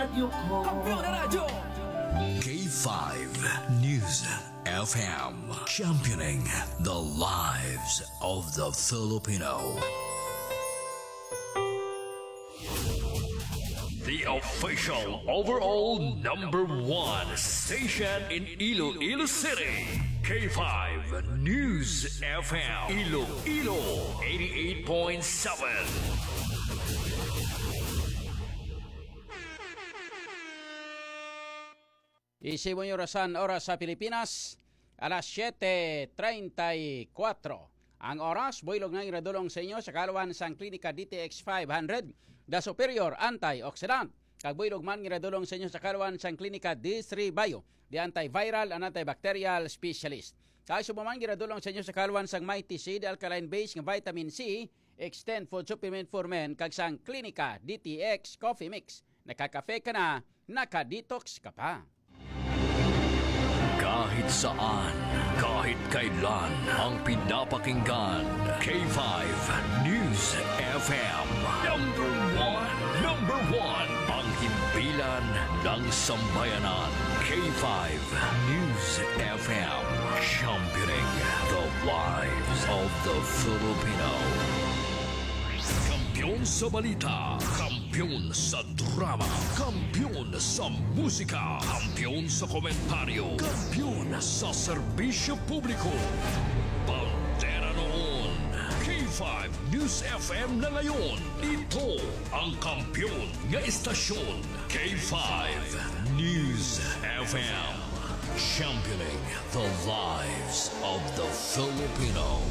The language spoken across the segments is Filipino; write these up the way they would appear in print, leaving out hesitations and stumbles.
radyo ko. Kampiyon na radyo! K5 News FM, championing the lives of the Filipino. The official overall #1 station in Iloilo City. K5 News FM, Iloilo 88.7. Isipon yung oras sa Pilipinas, alas 7:34. Ang oras, builog ng iradulong sa inyo sa kaluan sang Klinika DTX 500, the superior antioxidant. Kagbuilog man iradulong sa inyo sa kaluan sang Klinika D3 Bio, the antiviral and antibacterial specialist. Kaso mo man iradulong sa inyo sa kaluan sang Mighty C, the alkaline base ng vitamin C, extend food supplement for men, kag sang Klinika DTX Coffee Mix. Nakakafe ka na, nakadetox ka pa. Kahit saan, kahit kailan, ang pinapakinggan. K5 News FM. Number one, ang himpilan ng sambayanan. K5 News FM. Championing the lives of the Filipino. Kampiyon sa balita, kampiyon sa drama, kampiyon sa musika, kampiyon sa komentaryo, kampiyon sa serbisyo publiko. Bandera noon, K5 News FM na ngayon. Ito ang kampiyon nga istasyon, K5 News FM. Championing the lives of the Filipino.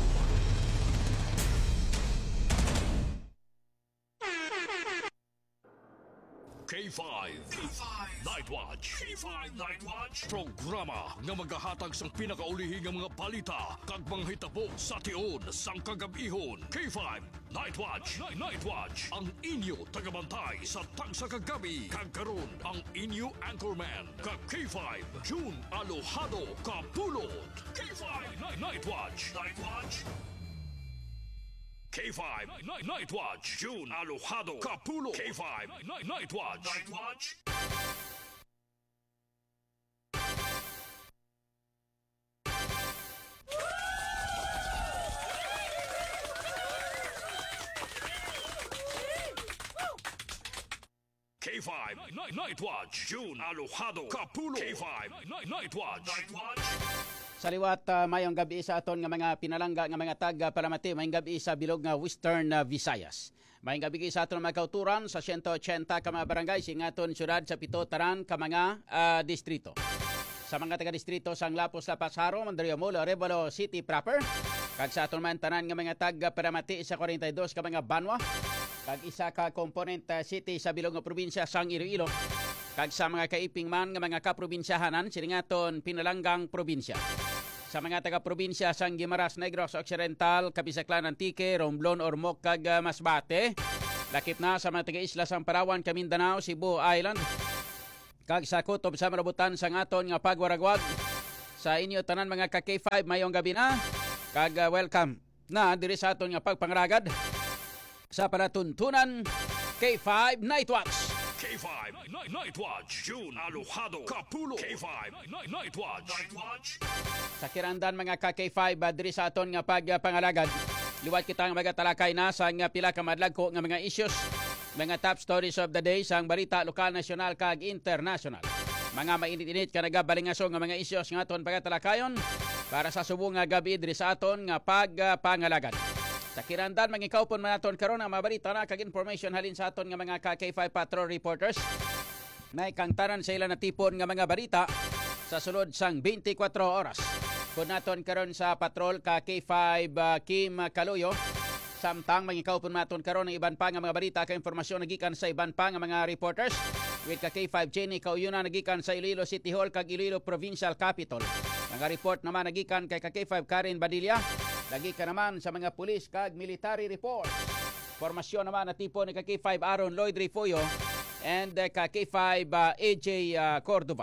K5 Night Watch. K5 Night Watch. Programa nga magahatag sang pinakaulihing nga mga balita kag manghitabo sa tion sang kagabihon. K5 Night Watch. Night Watch. Ang inyo tagabantay sa tagsa kagabi kag karon ang inyo anchorman kag K5 June Alojado Kapulot. K5 Night Watch. Night Watch. K5 Night Watch. June Alojado Capulo. K5 Night Watch. Night Watch. K5 Night Watch. June Alojado Capulo. K5 Night Watch. Night Watch. Sa liwat, mayong gabi sa aton nga mga pinalangga nga mga taga-palamati, mayong gabi sa bilog nga Western Visayas. Mayong gabi sa aton mga kauturan sa 180 ka mga barangay sa aton syudad sa pito taran ka mga distrito. Sa mga taga-distrito sang Lapos, Lapas, Haro, Mandaluyong, Molo, Arevalo City proper. Kag sa aton man tanan nga mga taga-palamati sa 42 ka mga banwa. Kag isa ka component city sa bilog nga probinsya sang Iloilo. Kag sa mga kaiping man nga mga kaprobinsyahanan siningaton pinalanggang probinsya. Sa mga taga-probinsya sang Guimaras, Negros Occidental, Kapisaklan, Antique, Romblon, Ormoc, kag Masbate. Lakip na sa mga taga-isla sang Palawan, Mindanao, Cebu Island. Kag sa kutob sa marabutan sang aton nga pagwaragwag. Sa inyo tanan mga ka-K5 mayong gabi na. Kag welcome na diri sa aton nga pagpangragad sa panatuntunan K5 Night Watch. K5 Night Watch. June Alojado Capulo. K5 Night Watch. Night Watch. Sa kirandan mga ka-K5 diri sa aton nga pagpangalagad. Liwat kitang magatalakay na sa nga pila ka madlagko nga mga issues, mga top stories of the day sang balita lokal, nasyonal kag international. Mga mainit-init ka nagabalingaso nga mga issues nga aton pagatalakayon para sa subong nga gabi diri sa aton nga pagpangalagad. Sa kirandan mangikaupon man aton karon ang mabalita na kag information halin sa aton nga mga ka-K5 patrol reporters. May kangtanan sa ilang natipon nga mga balita sa sulod sang 24 oras. Kung naton karon sa patrol ka K5 Kim Kaluyo, samtang mangikaupon naton karon ng iban pa nga mga balita ka impormasyon nagikan sa iban pa nga mga reporters. With ka K5 Jenny Kauyuna nagikan sa Iloilo City Hall kag Iloilo Provincial Capital. Mga report naman nagikan kay ka K5 Karen Badilla. Lagi ka naman sa mga pulis kag military report. Formasyon naman na tipo ni K5 Aaron Lloyd Rifoyo and K5 AJ Cordova.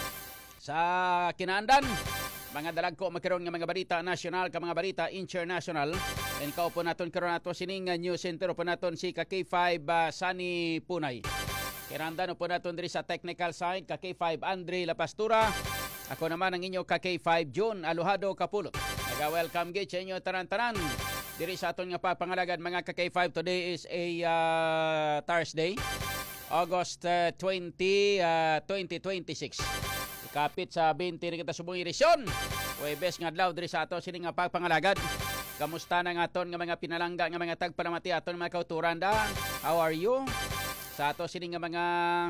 Sa kinaandan, mga dalagko magkaroon ng mga balita national ka mga balita international. And kaupo naton karon nato sining news center po naton si K5 Sunny Punay. Kirandan po natin diri sa technical side, ka K5 Andre La Pastura. Ako naman ang inyo ka K5 June Alojado Kapulot. Naga-welcome gid sa inyo tanan-tanan. Diri sa aton nga papangalagad mga ka K5. Today is a Thursday, August 20, 2026. Ikapit sa 20 rin kita subong edisyon. Huwebes nga adlaw diri sa ato sini nga papangalagad. Kamusta na nga aton nga mga pinalangga nga mga tagpalamati aton mga kauturan da? How are you? Sa ato sini nga mga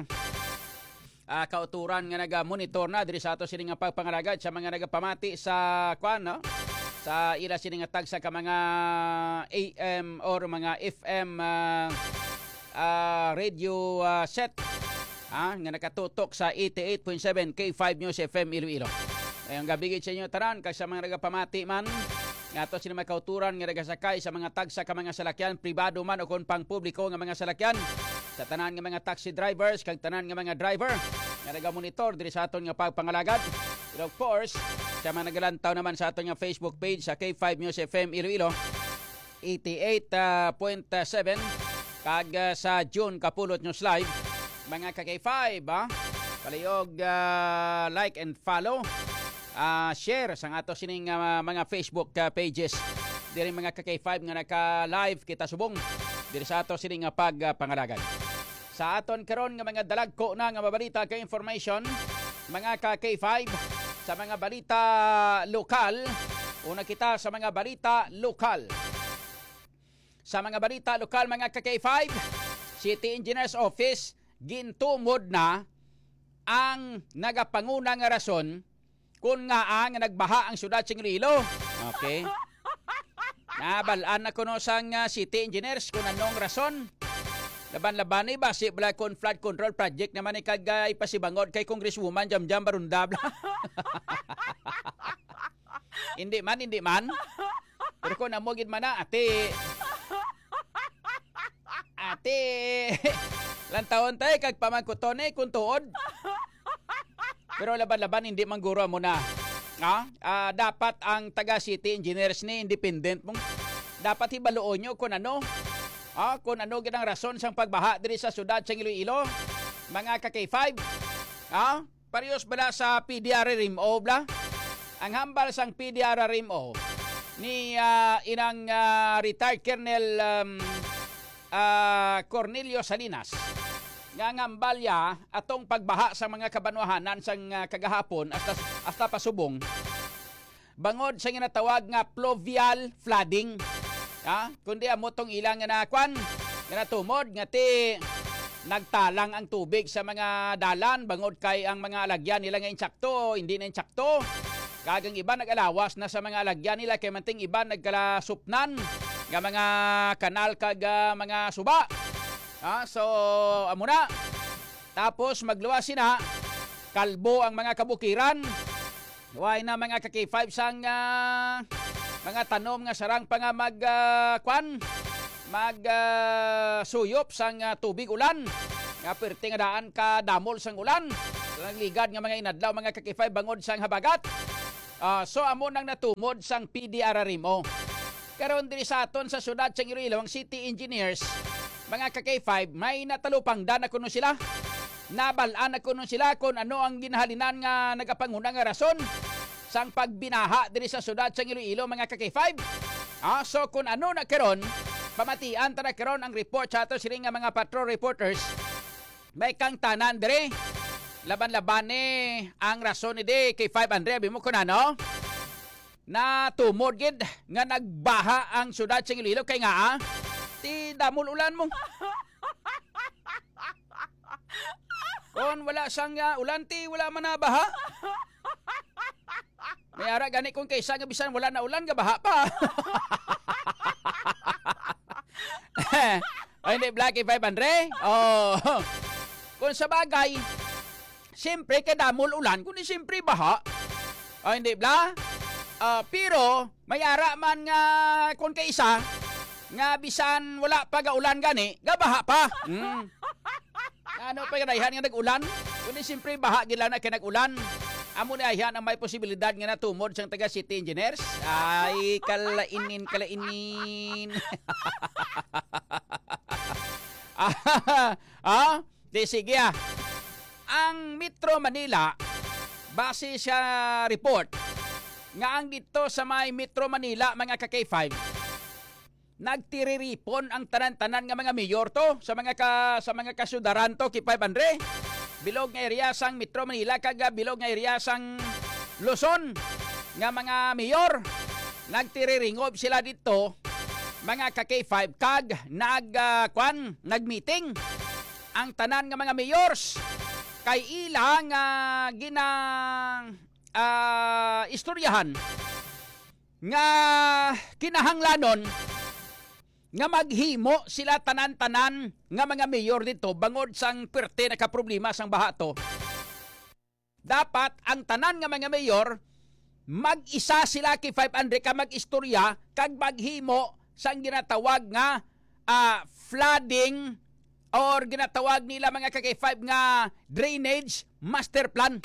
kauturan nga naga-monitor na diri sa ato sini nga pagpangalagad sa mga nagapamati sa kwan, no? Sa ila sini nga tag sa ka mga AM or mga FM radio set nga nakatutok sa 88.7 K5 News FM Iloilo. Ayong gabi gid sa inyo tanan kay sa mga nagapamati man nga ato sini mga kauturan nga nagasakay sa mga tagsa ka mga salakyan pribado man o kon pang publiko nga mga salakyan. Sa tanan nga mga taxi drivers kag tanan nga mga driver nga naga-monitor diri sa aton nga pagpangalagad. And of course, sa mga nagalantaw naman sa aton nga Facebook page sa K5 News FM Iloilo 88.7 kag sa June Kapulot News Live mga ka-K5 palayog like and follow, share sa ato sining mga Facebook pages diri mga ka-K5 nga naka-live kita subong diri sa ato sining pagpangalagad. Sa aton karon nga mga dalagko na nga mabalita kay information mga ka-K5 sa mga balita lokal. Una kita sa mga balita lokal. Sa mga balita lokal mga ka-K5, City Engineers Office gintumod na ang nagapanguna nga rason kung nga ang nagbaha ang syudad sing Iloilo. Okay. Nabalaan na kuno sang City Engineers kung anong rason. Laban-laban ni basi bala kon flood control project naman ni kagay pasibangod kay Congresswoman Jamjam Barundabla. Hindi man. Pero kung namugid man na ate lantaon tayo kag pamangkutone kung tuod. Pero laban-laban hindi mangguro mo na. Dapat ang taga City Engineers ni independent mong dapat hibaluon nyo kung ano. Kung ano gid ang rason sang pagbaha diri sa syudad sa Iloilo. Mga ka-K5. Parehas bala sa PDR RIMO bla. Ang hambal sang PDR RIMO ni inang retired Colonel Cornelio Salinas nga ngambalya atong pagbaha sa mga kabanwahanan sang kagahapon hasta pasubong bangod sa ginatawag nga pluvial flooding. Kundi amotong ilang nga nakwan nga natumod nga ti nagtalang ang tubig sa mga dalan bangod kay ang mga alagyan nila nga insakto hindi na insakto. Kagang iba nag-alawas na sa mga alagyan nila kay manting iba nagkalasupnan nga mga kanal kag mga suba. So amo na. Tapos magluwas sina kalbo ang mga kabukiran. Way na mga ka-K5 sang mga tanom nga sarang pa nga suyop sang tubig ulan. Nga perti nga daan ka damol sang ulan. Nagligad nga mga inadlaw mga ka-K5 bangod sang habagat. So amo nang natumod sang PDR RIMO. Karon diri sa aton sa syudad sa Iloilo ang City Engineers mga ka-K5 may natalupang na kuno sila. Nabalaan na kuno sila kung ano ang ginahalinan nga nagapanguna nga rason sang pagbinaha diri sa syudad sa Iloilo mga ka-K5. So kung ano na karon pamatian ta na karon ang report sa ato sila nga mga patrol reporters. May kang tanan diri laban-laban ang rason ni K5 Andre bimo ko na no na tumod gid nga nagbaha ang syudad sa Iloilo kay nga ti damol ulan mo. Kon wala sang ulan ti wala man na baha. May ara gani kung kaysa nga bisan wala na ulan nga baha pa. Ay hindi Black K5 Andre. Kung sa bagay siyempre kay damol ulan kundi siyempre baha. Ay hindi bla. Pero may ara man nga kung kaisa nga bisan wala pa ga ulan gani, gabaha pa. Ano pa ganayhan nga nag-ulan? Kundi siyempre baha gila na kay nag-ulan. Amo ni ayhan ang may posibilidad nga natumod sang taga City Engineers. Ay kalainin. Di sige Ang Metro Manila, base sa report, nga ang dito sa may Metro Manila, mga ka-K5, nagtiriripon ang tanan-tanan nga mga mayor to sa mga kasudaran to K5 Andre. Bilog nga area sang Metro Manila kaga bilog nga area sang Luzon nga mga mayor nagtiriringob sila dito mga ka-K5 kag nagmeeting ang tanan nga mga mayors kay ilang ginang istoryahan nga kinahanglanon nga maghimo sila tanan-tanan nga mga mayor dito bangod sang pwerte na kaproblema sang baha to. Dapat ang tanan nga mga mayor mag-isa sila kay 500 ka mag-istorya kag maghimo sang ginatawag nga flooding or ginatawag nila mga ka-K5 nga drainage master plan.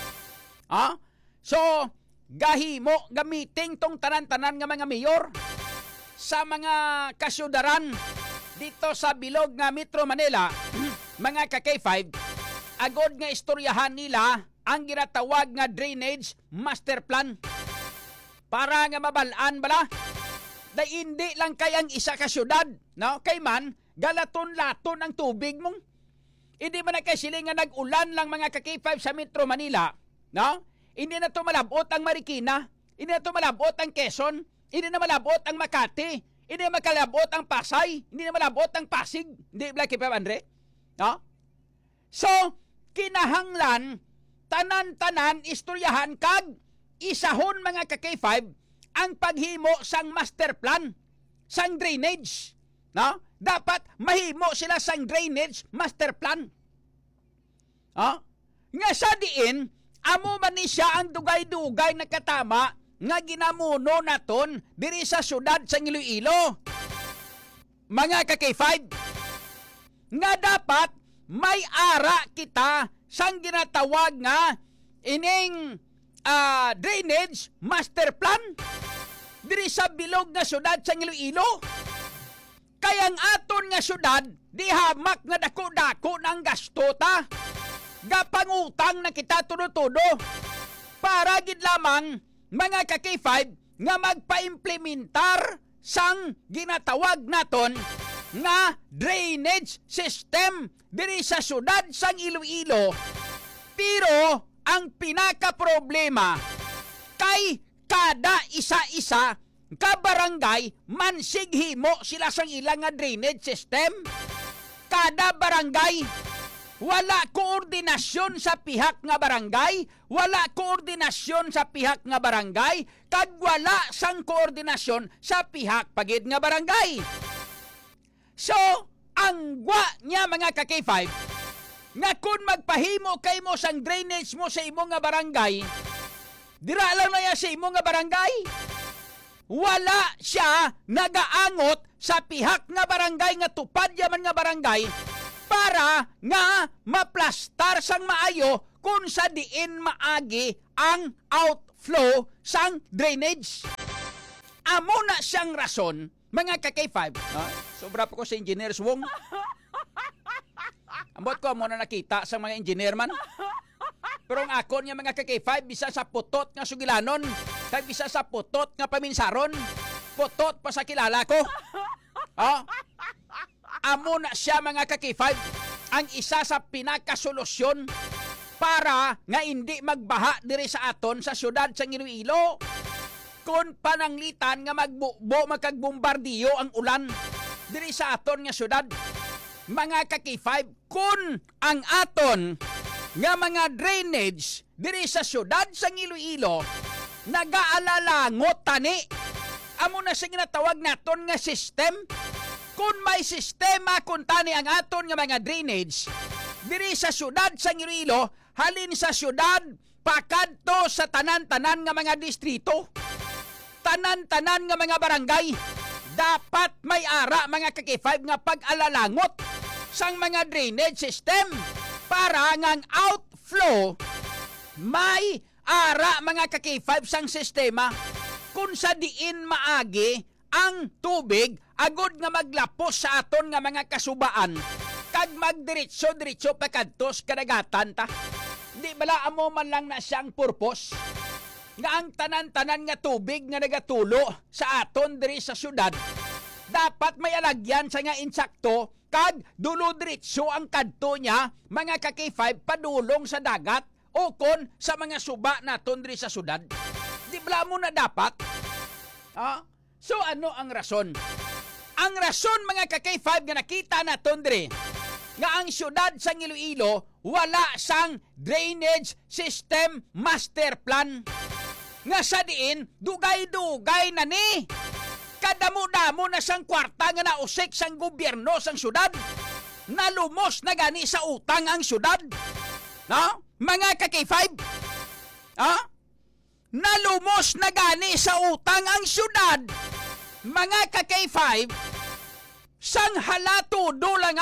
So gahimo gamiting tong tanan-tanan nga mga mayor sa mga kasyudaran dito sa bilog nga Metro Manila, mga ka-K5, agod nga istoryahan nila ang ginatawag nga drainage master plan para nga mabalaan bala na hindi lang kayang isa ka syudad, no? Kay man galaton-laton ang tubig mong hindi man na kay sila nga nag-ulan lang mga ka-K5 sa Metro Manila, no? Hindi na to malabot ang Marikina, hindi na to malabot ang Quezon, hindi na malabot ang Makati, hindi na makalabot ang Pasay, hindi na malabot ang Pasig, hindi ba K5 Andre? No? So, kinahanglan tanan-tanan istoryahan kag isahon mga ka-K5 ang paghimo sang master plan sang drainage, no? Dapat mahimo sila sang drainage master plan. Nga sa diin amo man ni siya ang dugay-dugay na katama nga ginamuno naton diri sa syudad sa Iloilo. Mga ka-K5 nga dapat may ara kita sang ginatawag nga ining drainage master plan diri sa bilog nga syudad sa Iloilo. Kaya ang aton nga syudad di hamak nga dako-dako ng gasto ta. Gapangutang na kita tudo-tudo para gid lamang mga ka-K5 nga magpa-implementar sang ginatawag naton nga drainage system diri sa syudad sang Iloilo. Pero ang pinaka-problema kay kada isa-isa ka barangay mansig himo sila sang ilang nga drainage system. Kada barangay wala koordinasyon sa pihak nga barangay, wala koordinasyon sa pihak nga barangay, kag wala sang koordinasyon sa pihak pagid nga barangay. So, ang gwa niya mga ka-K5, nga kung magpahimo kay mo sang drainage mo sa imo nga barangay, dira lang na ya sa imo nga barangay, wala siya nagaangot sa pihak nga barangay nga tupad yaman nga barangay para nga maplastar sang maayo kung sa diin maagi ang outflow sang drainage. Amo na siyang rason, mga ka-K5. Sobra po ko sa engineers wong. Ambot ko, amo na nakita sa mga engineer man. Pero ang akon nga mga ka-K5, bisa sa putot nga sugilanon, kag bisa sa putot nga paminsaron, putot pa sa kilala ko. Amo na siya mga ka-K5 ang isa sa pinakasolusyon para nga hindi magbaha diri sa aton sa syudad sa Iloilo. Kung pananglitan nga magkagbombardiyo ang ulan diri sa aton nga syudad, mga ka-K5, kung ang aton nga mga drainage diri sa syudad sa Iloilo nagaalalangot tani, amo na sa ginatawag naton nga system. Kung may sistema kung tani ang aton nga mga drainage diri sa syudad sa Iloilo, halin sa syudad pakadto sa tanan-tanan nga mga distrito, tanan-tanan nga mga barangay, dapat may ara mga ka-K5 nga pag-alalangot sang mga drainage system para ngang outflow may ara mga ka-K5 sang sistema kung sa diin maagi ang tubig agod nga maglapos sa aton nga mga kasubaan kag magdiretso-diretso pa kadtos kadagatan ta. Di bala amo man lang na siyang purpose nga ang tanan-tanan nga tubig nga nagatulo sa aton diri sa syudad dapat may alagyan sa nga insakto kag dulo diretso ang kadto niya mga ka-K5 padulong sa dagat o kon sa mga suba naton diri sa syudad. Di bala mo na dapat? So ano ang rason? Ang rason mga ka-K5 nga nakita naton diri nga ang syudad sa Iloilo wala sang drainage system master plan. Nga sa diin, dugay-dugay na ni. Kadamo-damo na sang kwarta nga nausik sang gobyerno sang syudad. Nalumos na gani sa utang ang syudad. No? Mga ka-K5? Nalumos na gani sa utang ang syudad. Mga ka-K5, sang halatudo lang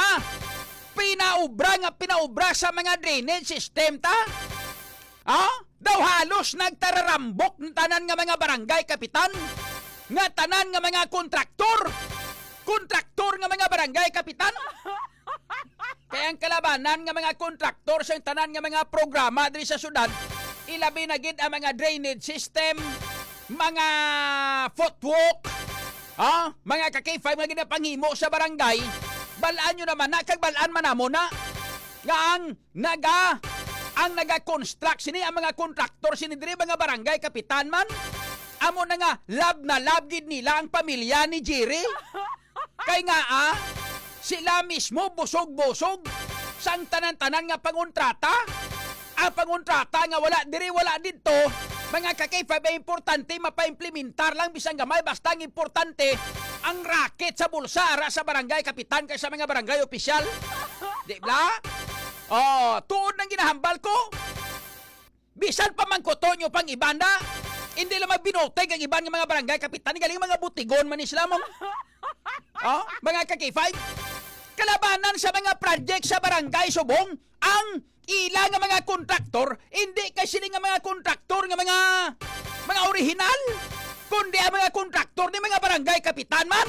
pinaubra sa mga drainage system ta. Daw halos nagtararambok ng tanan nga mga barangay kapitan, nga tanan nga mga kontraktor nga mga barangay kapitan. Kaya ang kalabanan nga mga kontraktor sa tanan nga mga programa diri sa syudad, ilabi na gid ang mga drainage system, mga footwalk, mga ka-K5 nga ginapanghimo sa barangay. Balaan nyo naman na, kag balaan manamo na nga ang naga-construct sini ang mga kontraktor sini diri mga barangay kapitan man. Amo na nga lab gid nila ang pamilya ni Jerry. Kay nga sila mismo busog-busog sang tanan-tanan nga pangontrata. Ang pangontrata nga wala dito. Mga ka-K5 ay importante mapa-implementar lang bisang gamay basta ang importante ang racket sa bulsa ara sa barangay kapitan kaysa mga barangay opisyal. Di ba? Tuod ng ginahambal ko. Bisan pa man koto nyo pang ibanda. Hindi lang magbinoteg ang iban ng mga barangay kapitan. Galing mga butigon man isla mong. Mga ka-K5. Kalabanan sa mga project sa barangay Subong, ang ilang nga mga kontraktor, hindi kasi nga mga kontraktor nga mga original, kundi ang mga kontraktor ni mga barangay kapitan man.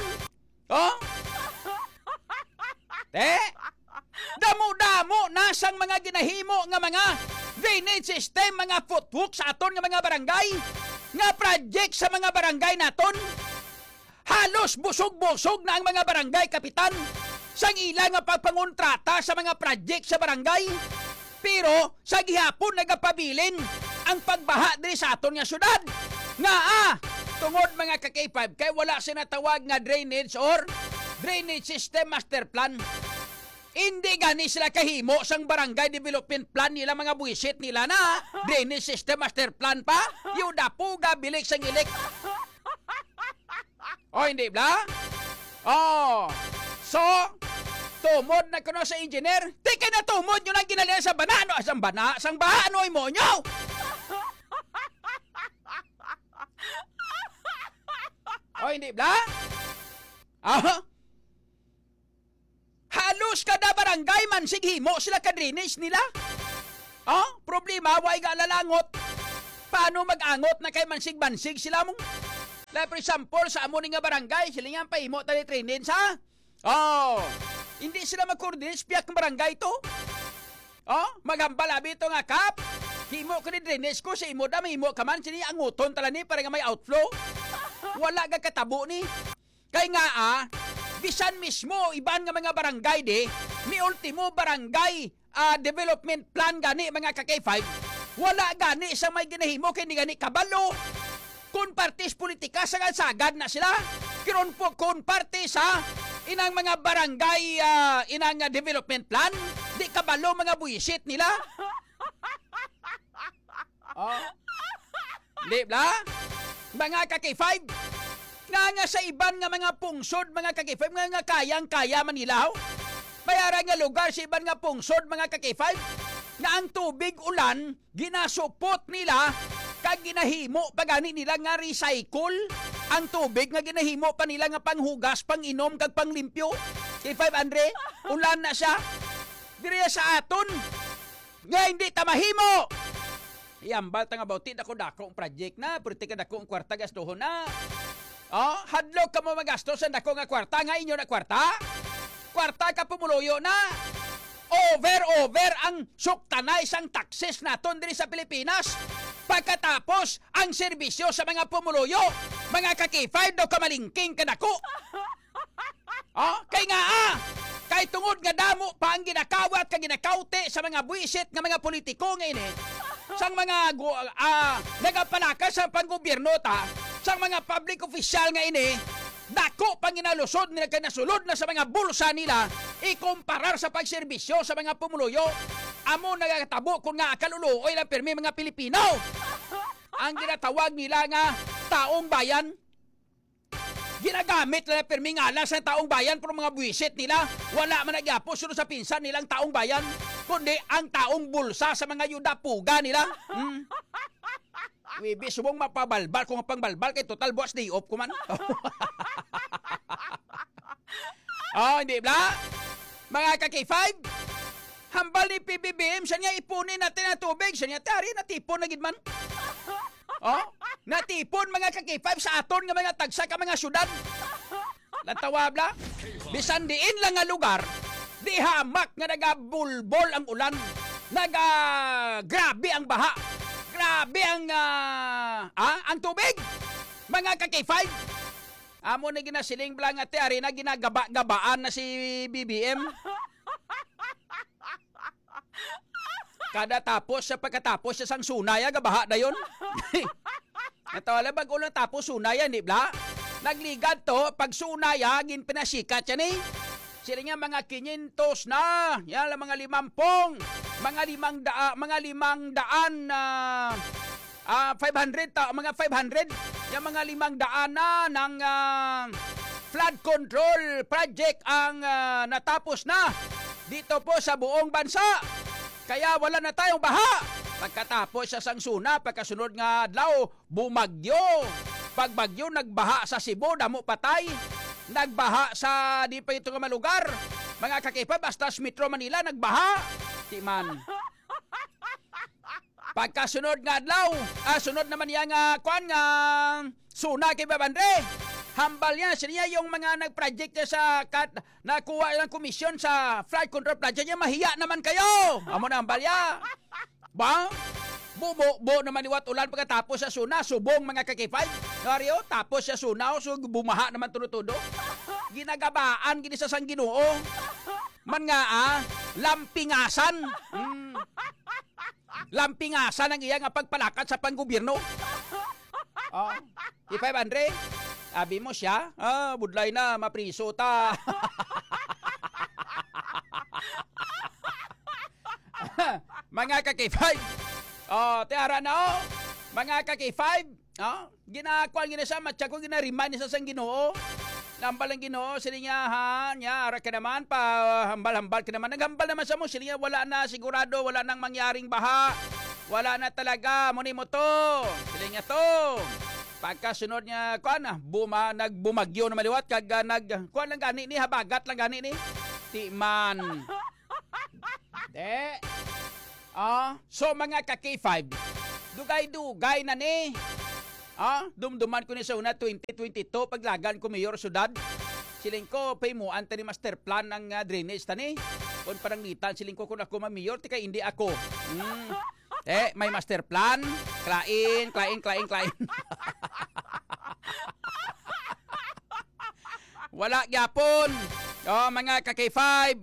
Damo-damo nasang mga ginahimo nga mga drainage system, mga footwalk sa aton nga mga barangay, nga project sa mga barangay naton. Halos busog-busog na ang mga barangay kapitan sang ilang nga pagpangontrata sa mga project sa barangay. Pero sa gihapon nagapabilin ang pagbaha diri sa aton nga syudad. Nga tungod mga ka-K5 kay wala sinatawag nga drainage or drainage system master plan. Hindi gani sila kahimo sang barangay development plan nila mga buwisit nila na drainage system master plan pa. Yuda puga bilik sang ilik. Hindi ba? So tumod na kuno sa engineer. Tika na tumod nyo lang ginalian sa banano. Sang baha, ano mo nyo? Hindi ba? Halos kada barangay man sighimo sila ka-drainage nila. Problema, way ga lalangot. Paano mag-angot na kay mansig-bansig sila mong? Like for example, sa amo nga barangay, sila nga pahimo tali drainage hindi sila mag-coordinate piyak ng barangay to. Magambalabi ito nga kap. Himo ko ni drainage ko sa imo dami himo kaman sini anguton tala ni para nga may outflow. Wala ga katabo ni. Kay nga bisan mismo iban nga mga barangay ni ultimo barangay development plan gani mga ka-K5. Wala gani sa may ginahimo kay ni gani kabalo. Kun partis politika sagad na sila. Kiron po kun partis inang mga barangay inang development plan. Di kabalo mga buwisit nila. Di ba? Mga ka-K5. Nga sa iban nga mga pungsod mga ka-K5 nga kayang-kaya Manilaw. Bayaran nga lugar sa iban nga pungsod mga ka-K5 na ang tubig ulan ginasupot nila kag ginahimo pagani nila nga recycle ang tubig nga ginahimo pa nila nga panghugas, panginom kag panglimpyo. K5 Andre, ulan na siya. Diri sa aton nga hindi ta mahimo. Iambal ta nga bauti dako ang project na, purti ka dako ang kwarta gastuhon na. Hadlok ka mo magastos sa dako nga kwarta nga inyo na kwarta. Kwarta ka pumuluyo na. over ang suktanay sang taxes naton diri sa Pilipinas. Pagkatapos ang serbisyo sa mga pumuluyo, mga kakifay daw kamalingking kanako. Kay nga kay tungod nga damo pa ang ginakawat kag ginakaute sa mga buwisit nga mga politiko nga ini. Sang mga nagapalakas sa panggobyerno ta, sang mga public official nga ini, dako pang ginalusod nila kay nasulod na sa mga bulsa nila ikumparar sa pagserbisyo sa mga pumuluyo. Amo nagatabo kung nga kaluluoy lang pirmi mga Pilipino. Ang ginatawag nila nga taong bayan. Ginagamit nila pirmi ngalan sa taong bayan pero mga buwisit nila wala man nagyapo sunod sa pinsan nilang taong bayan kundi ang taong bulsa sa mga yuda-puga nila. Wibi, subong mapabalbal kung pangbalbal kay total buwas day off ko man. Hindi ba? Mga kaki-5, hambal ni PBBM, siya niya ipunin natin ang tubig. Siya niya, tari, natipon na gidman. Natipon mga kaki-5 sa aton nga mga tagsa ka mga syudad. Lantawabla, bisan diin lang nga lugar, di hamak nga nagabulbol ang ulan. Grabe ang baha. Grabe ang tubig. Mga kaki-5. Amo na ginasiling blang ate, ari na ginagaba-gabaan na si BBM. Kada tapos sa pagkatapos sa sang sunaya, gabaha na yun. Ito alam, bag ulang tapos sunaya, di ba? Nagligad to, pag sunaya, ginpinasikat yan eh. Sila nga mga 500 na, yan lang mga 50, mga 500 mga 500, yung mga 500 na ng flood control project ang natapos na dito po sa buong bansa. Kaya wala na tayong baha. Pagkatapos sa sangsuna, pagkasunod nga adlaw, bumagyo. Pagbagyo, nagbaha sa Cebu, damo patay. Nagbaha sa di pa ito nga malugar. Mga kakipa, basta sa Metro Manila, nagbaha. Timan. Pagkasunod nga adlaw, sunod naman yan nga, suna kay Babandre. Hambal yan, sila yung mga nag-project sa nakuha ng komisyon sa flood control project niya, mahiya naman kayo. Amo na hambal yan. Ba? Bubo naman iwat ulan pagkatapos sa suna, subong mga kakipay. Mario, tapos sa suna, so bumaha naman tuno-tuno. Ginagabaan, ginisa sang Ginoo. Man nga lampingasan. Lampingasan ang iya nga pagpalakat sa panggobyerno. Ipay Andre, abi mo siya, budlay na, mapriso ta. Mga kaki-5, tiara na mga kaki-5, ginakuan ginasa, matya ko ginariman niya sa Ginoo. Nambal ang Ginoo, sila niya, ara ka naman, hambal-hambal ka naman. Naghambal naman sa mo, sila niya, wala na sigurado, wala nang mangyaring baha. Wala na talaga, muni mo to. Sila niya to. Pagkasunod niya, nagbumagyo na maliwat, kuan lang gani ni, habagat lang gani ni. Timan. So mga kaki-5, dugay-dugay na ni. Dumduman ko ni sa una 2022 paglagan ko mayor sudad. Siling ko pay mo antay master plan ng drainage tani. Kung parang nitan siling ko kung ako mayor tika hindi ako. May master plan, klain. Wala gyapon. Mga kaki-5,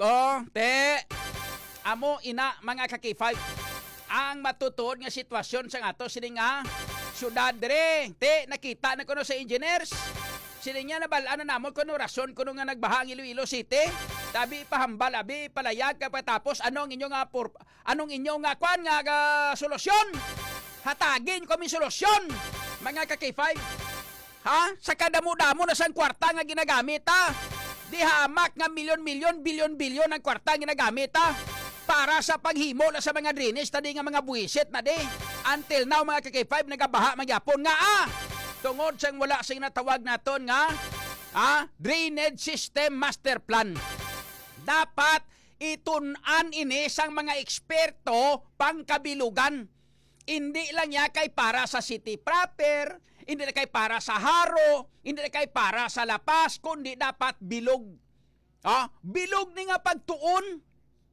amo ina mga kaki-5. Ang matutuod nga sitwasyon sa ato siling syudad dire. Nakita na kuno sa engineers. Siling niya nabalaan na namon kuno rason kuno nga nagbaha ang Iloilo City. Tabi pahambal abi palayag kapatapos anong inyo nga solusyon. Hatagin ko mi solusyon. Mga kaki-5. Sa kadamo-damo na sang kwarta nga ginagamit Di hamak nga milyon-milyon, bilyon-bilyon ang kwarta nga ginagamit para sa paghimo na sa mga drainage tadi nga mga buwisit na di. Until now mga kaki-5 nagabaha magyapon nga tungod sang wala sing natawag naton nga drainage system master plan. Dapat itun-an ini sang mga eksperto pangkabilugan. Hindi lang niya kay para sa city proper, hindi na kay para sa Haro, hindi na kay para sa Lapas, kundi dapat bilog. Bilog ni nga pagtuon.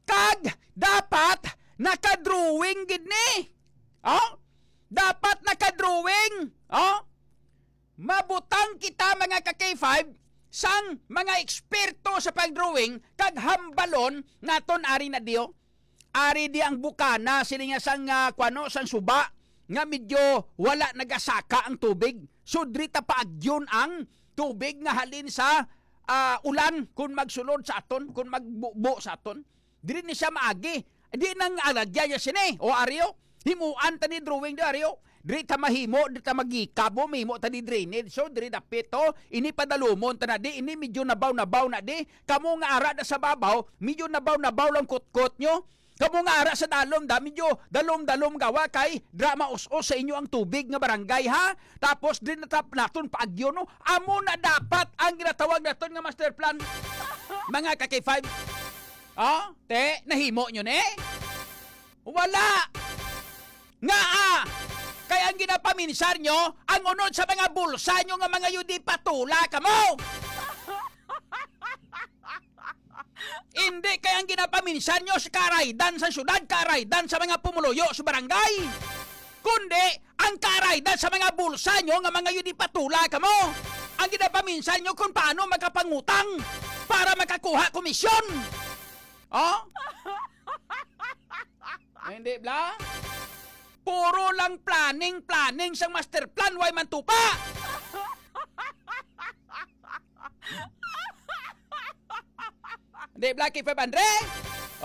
Kag dapat nakadrawing gid ni. Oh? Dapat nakadrawing. Oh? Mabutang kita mga ka-K5 sang mga eksperto sa pagdrawing kag hambalon naton ari na diyo. Ari di ang bukana sila nga sang kwano sang suba nga medyo wala nagasaka ang tubig. So drita paagyon ang tubig nga halin sa ulan kung magsulod sa aton, kung magbubo sa aton. Diri ni siya maagi. Di nang alagya niya sini. O Aryo, himuan ta ni drawing di Aryo. Diri ta mahimo, diri ta magikabo, mahimo ta di drainage. So diri dapit to, ini padalumon ta na di, ini medyo nabaw na di. Kamo nga ara da sa babaw, medyo nabaw lang kutkot nyo. Kamo nga ara sa dalom da, medyo dalom gawa kay drama us-us sa inyo ang tubig nga barangay ha. Tapos din natap naton paagyo no. Amo na dapat ang ginatawag naton nga master plan. Mga ka-K5. Te, nahimo nyo ne? Wala. Nga kaya ang ginapaminsar nyo, ang unod sa mga bulsa nyo nga mga yudi patula ka mo. Hindi kaya ang ginapaminsan nyo sa karaydan sa syudad, karaydan sa mga pumuluyo sa barangay. Kundi ang karaydan sa mga bulsa nyo nga mga yun patula ka mo. Ang ginapaminsan nyo kung paano makapangutang para makakuha komisyon. Hindi bla? Puro lang planning sa master plan, way mantupa. Di Blacky 500?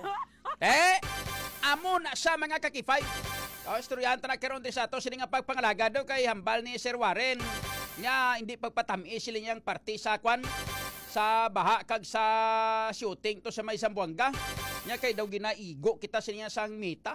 Amo na sa mga kakifay. Istoryanta na karon di sa ato sila nga pagpangalaga do kay hambal ni Sir Warren. Nya hindi pagpatami sila niyang party sa kwan sa baha kag sa shooting to sa may Zamboanga. Nya kay daw ginaigo kita sila niya sang mita.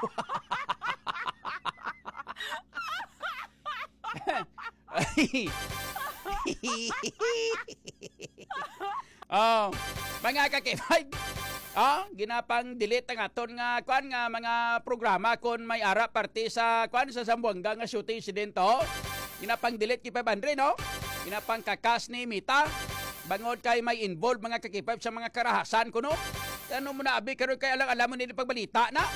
Mga kakifay. Ginapang delete ang aton nga kwan nga mga programa kon may ara parte sa kwan sa Zamboanga nga shooting incident to. Ginapang delete kay 500 no. Ginapang kakas ni Mita. Bangod kay may involved mga kakifay sa mga karahasan ko no. Ano mo na abi karon kay alam mo nila pagbalita na.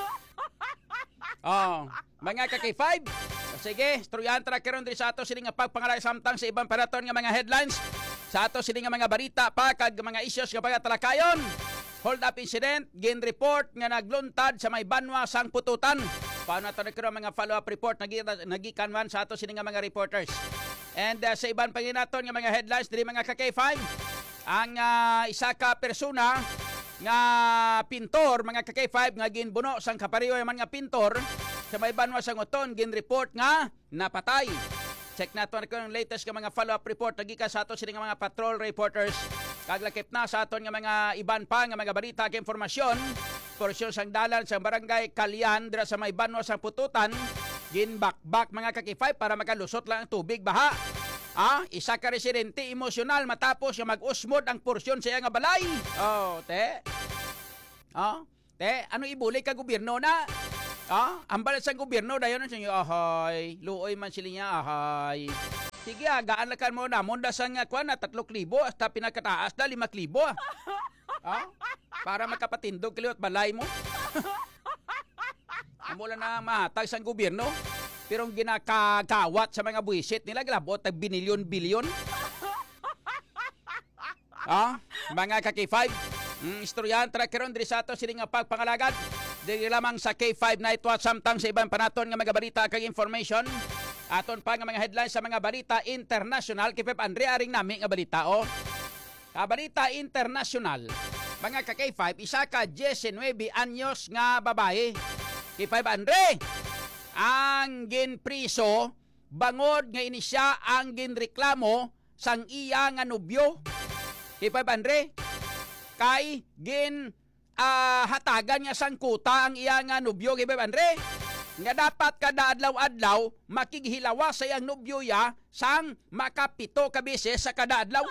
Mga kakifay. Sige, storyan tra karon diri sa ato sini nga pagpangalay samtang sa ibang paraton nga mga headlines. Sa ato sini nga mga balita pa kag mga issues nga pagatalakayon. Hold up incident, gin report nga nagluntad sa may banwa sang pututan. Paano nato nagkaroon mga follow-up report nagikanman sa ato sini nga mga reporters. And sa ibang panginaton nga mga headlines diri mga ka-K5, ang isa ka persona nga pintor mga ka-K5 nga ginbuno sang kapariyo man nga pintor sa may banwa sang uton gin report nga napatay. Check nato ang latest nga mga follow-up report nagikan sa ato sini nga mga patrol reporters. Kaglakip na sa aton nga mga iban pa nga mga balita kay impormasyon. Porsyon sang dalan sa barangay Kalyan dira sa may banwa sang pututan ginbakbak mga kakifay para makalusot lang ang tubig baha. Isa ka residente emosyonal matapos nga mag-usmod ang porsyon sa iya nga balay. Te, ano ibuli ka gobyerno na? Ang balat sa gobyerno dayon sa inyo, ahay, luoy man sila niya, ahay. Sige, gaan lakan mo na, munda sa nga kwan na 3,000 hasta pinakataas na 5,000. Para makapatindog kiliwat balay mo. Amula na mahatag sa gobyerno, pero ginakagawat sa mga buwisit nila, galabot, tag binilyon-bilyon. Mga ka-K5, istoryan, trakaron, diri sa ato, sila nga pagpangalagad. Dili lamang sa K5 Night Watch samtang sa ibang panaton nga mga balita kag information. Aton pa nga mga headlines sa mga balita international kay Pep Andre aring nami nga balita balita international. Mga ka-K5 isa ka 19 anyos nga babae. Kay Pep Andre ang ginpriso bangod nga ini siya ang ginreklamo sang iya nga nobyo. Kay Pep Andre kay hatagan niya sang kuta ang iya nga nobyo kay Pep Andre nga dapat kada adlaw-adlaw makighilawa sa iyang nobyo ya sang makapito ka beses sa kada adlaw.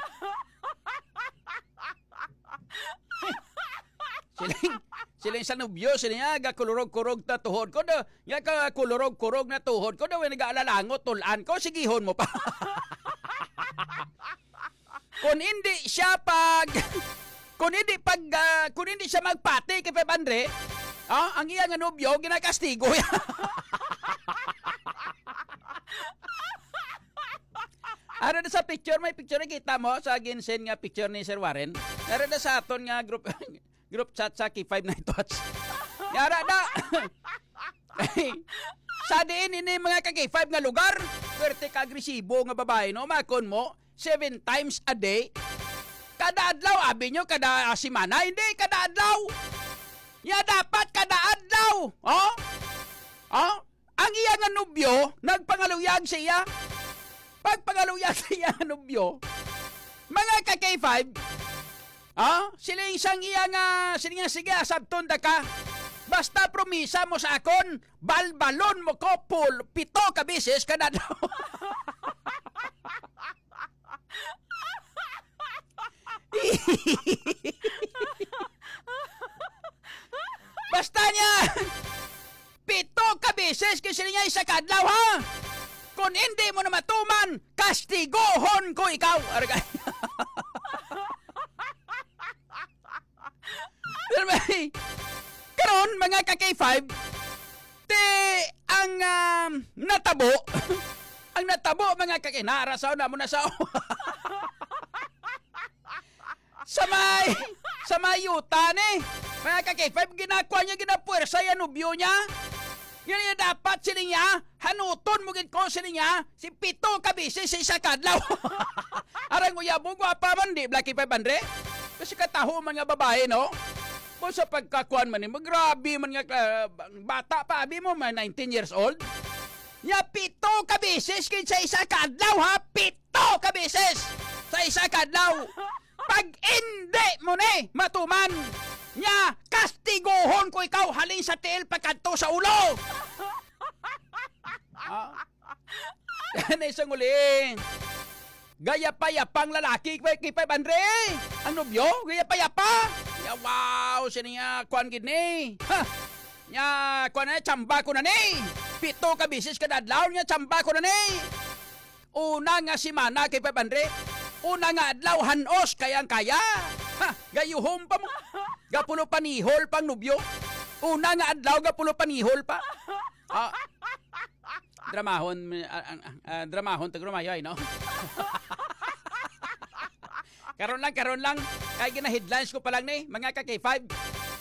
Siling sa nobyo sila nga kulurog-kurog na tuhod ko na nga ka kulurog-kurog na tuhod ko na nag-aalalangot tulan ko sigihon mo pa. Kung hindi siya Kung hindi siya magpati kay 500, ang iya nga nobyo ginakastigo. Ara na sa picture, may picture na kita mo sa ginsend nga picture ni Sir Warren. Ara na sa aton nga group chat sa K5 Night Watch. Yara na. Sa diin ini mga ka-K5 nga lugar, swerte ka agresibo nga babae no, makon mo 7 times a day. Kada adlaw, abi nyo, kada simana, hindi, kada adlaw. Ya dapat kada adlaw. Ang iya nga nobyo, nagpangaluyag siya. Pagpangaluyag siya nga nobyo, mga ka-K5, siling sang iya nga, siling nga sige, asabton da ka. Basta promisa mo sa akon, balbalon mo ko 7 ka beses kada adlaw. Basta niya 7 ka beses kasi niya isa kadlaw ha. Kung hindi mo na matuman, kastigohon ko ikaw. Karon mga ka-K5, ang natabo ang natabo mga kakinarasaw na mo na sa sa mayuta ni mga ka-K5 ginakuha niya ginapuwersa yan nubyo niya. Yan yung dapat sila niya hanuton mo gid ko sila niya si 7 ka beses sa isa kadlaw. Arang uyabong gwapa man di Blacky 500 kasi kataho mga babae no. Kung sa pagkakuan man ni magrabi man nga bata pa abi mo 19 years old. Ya 7 ka beses kay sa isa kadlaw ha, 7 ka beses sa isa kadlaw. Pag hindi mo ni matuman, nya kastigohon ko ikaw halin sa tiil pagkadto sa ulo. Yan ay isang uling. Gaya pa yapang lalaki kay 500. Ang nobyo, gaya pa yapa. Ya wow, siya kuan gid ni. Ha. Nya kuan na chamba ko na ni. 7 ka beses kada adlaw nya chamba ko na ni. Una nga simana kay 500. Una nga adlaw hanos kayang kaya. Ha, gayuhom pa mo. Gapulo panihol pang nobyo. Una nga adlaw gapulo panihol pa. Dramahon tagrumayoy no. Karon lang kay gina-headlines ko pa lang ni mga ka-K5.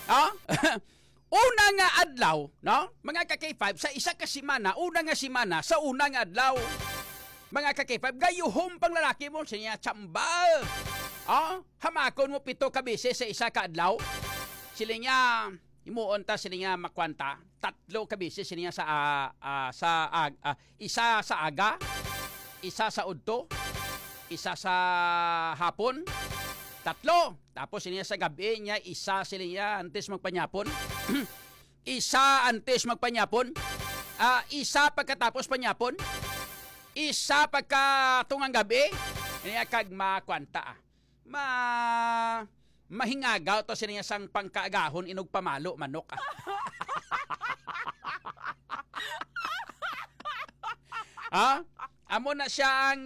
Una nga adlaw, no? Mga ka-K5 sa isa ka semana, una nga semana sa una nga adlaw. Mga ka-K5 gayuhom pang lalaki mo siya chamba. Hamakon mo 7 ka beses sa isa ka adlaw. Sila niya imuon ta sila niya makwanta 3 ka beses sila niya isa sa aga, isa sa udto, isa sa hapon, 3. Tapos sila sa gabi niya isa sila niya antes magpanyapon. Isa antes magpanyapon. Isa pagkatapos panyapon. Isa pagkatungang gabi, niya kag makwanta. Mahingagaw to siya sang pangkaagahon inog pamalo manok. Amo na siya ang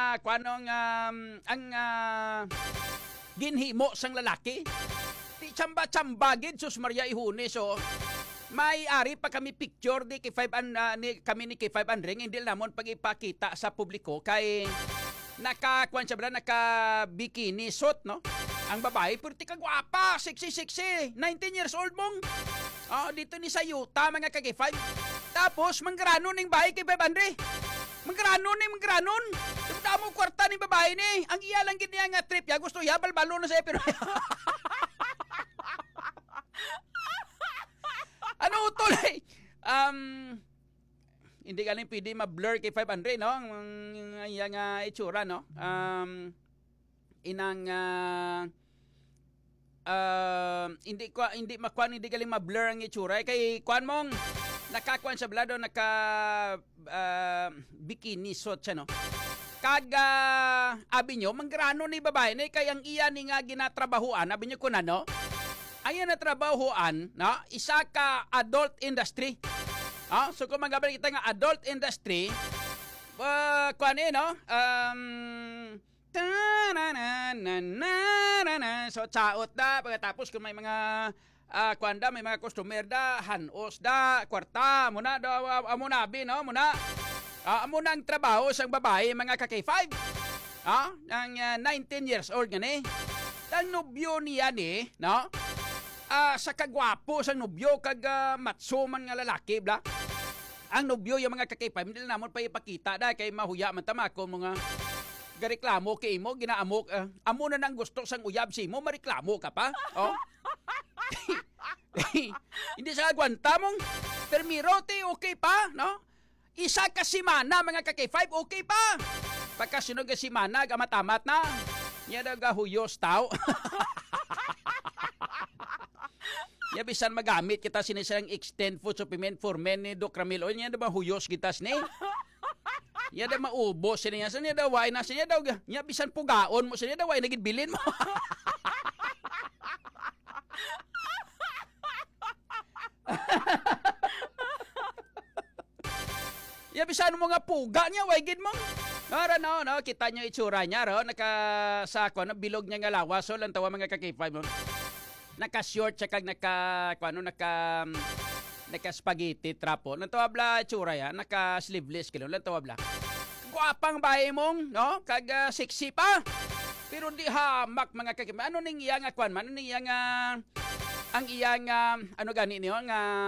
ginhimo sang lalaki. Ti chamba-chamba gid sus Maria Ihune so. May ari pa kami picture di kay kami ni kay 500 hindi namon pag-ipakita sa publiko kay naka bikini suit no. Ang babae purti ka gwapa, sexy, 19 years old mong. Dito ni sa yuta mga ka-K5. Tapos manggranon ning bahay kay 500. Manggranon. Damo kwarta ni babae ni. Ang iya lang gid niya nga trip ya gusto ya balbalo na sa pero. Ano utoy? Hindi galing pwede ma-blur kay 500 no? Ang iyang itsura no? Hindi galing ma-blur ang itsura kay kuan mong nakakuan sa blado bikini suit siya no. Kag abi nyo manggrano ni babae ni kay ang iya ni nga ginatrabahuan abi nyo kunan no. Ayan na trabahoan, no? Isa ka adult industry. So kung magabalik kita nga adult industry, kuan no? So chaot da pagkatapos kung may mga kwanda may mga customer da hanos da kwarta muna da amuna bi no muna amuna ang trabaho sang babae mga ka-K5 ang 19 years old gani ang nobyo niya ni no sa kagwapo sang nobyo kag matso man nga lalaki bla ang nobyo yung mga ka-K5 hindi na namon pa ipakita da kay mahuya man tamako mga gareklamo kay mo ginaamok amo na nang gusto sang uyab si mo mareklamo ka pa hindi sa agwanta mong permirote okay pa no isa ka simana mga ka-K5 okay pa pagkasunod ka simana gamatamat na niya nagahuyos tao ya bisan magamit kita sinisang extend food supplement for men ni Doc Ramil niya na ba huyos gitas ni ya da maubos niya sa niya daw why na siya daw niya bisan pugaon mo siya daw why nagid bilin mo ya bisan mo nga puga niya why gid mo Nara no kita niyo itsura niya ro nakasako na bilog niya nga lawas so lang tawa mga ka-K5 mo naka-short siya kag naka spaghetti trapo. Lantawa bla tsura ya, naka-sleeveless kilo. Lantawa bla. Guwapang bahay mong, no? Kag sexy pa. Pero di hamak mga kakima. Ano ning iyang kwan man? Ano ning iyang ang iyang ano gani niyo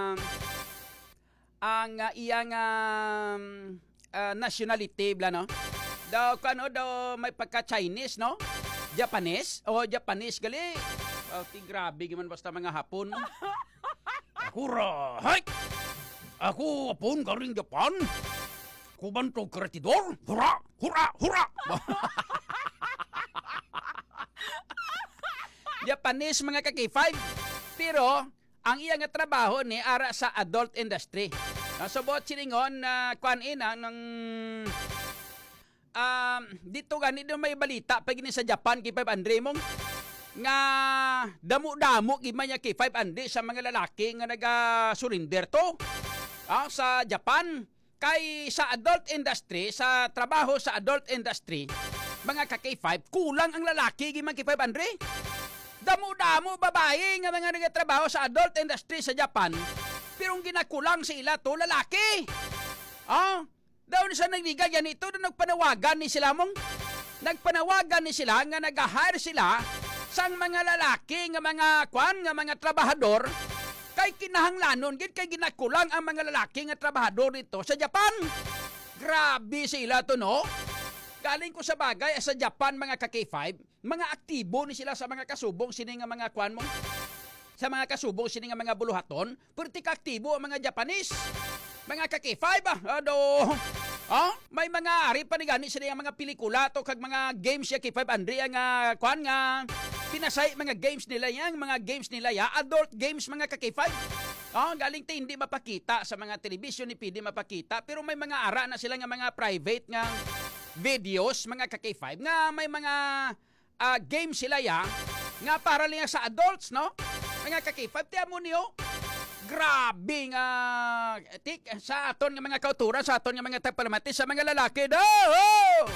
ang iyang nationality bla no? Daw kano daw may pagka Chinese no? Japanese gali. Grabe man basta mga Hapon. Hurra! Hay! Ako Hapon galing Japan. Kubanto kretidor. Hurra! Hurra! Hurra! Japanese mga ka-K5. Pero ang iyang trabaho ni ara sa adult industry. So bot siningon na ng dito ganito may balita pag sa Japan kay 500 mong nga damo-damo gimanya kay 500 sa mga lalaki nga naga-surrender to sa Japan kay sa adult industry sa trabaho sa adult industry mga ka-K5 kulang ang lalaki gimanya kay 500 damo-damo babae nga mga nagatrabaho sa adult industry sa Japan pero ang ginakulang sila to lalaki daw sa nagligay yan ito na nagpanawagan ni sila mong nagpanawagan ni sila nga nag-hire sila sang mga lalaki nga mga trabahador kay kinahanglanon gid kay ginakulang ang mga lalaki nga trabahador dito sa Japan. Grabe sila to no. Galing ko sa bagay sa Japan mga ka-K5, mga aktibo ni sila sa mga kasubong sini nga mga kwan mo. Sa mga kasubong sini nga mga buluhaton, perti ka aktibo ang mga Japanese. Mga ka-K5 may mga ari pa ni gani sila mga pelikula to kag mga games ya K5 Andrea nga kwan nga pinasay mga games nila adult games mga ka-K5 galing te hindi mapakita sa mga television ni PD mapakita pero may mga ara na sila nga mga private nga videos mga ka-K5 nga may mga games sila nga para lang sa adults no mga ka-K5 tiyan mo niyo grabe nga sa aton nga mga kauturan sa aton nga mga tagpalamati sa mga lalaki daw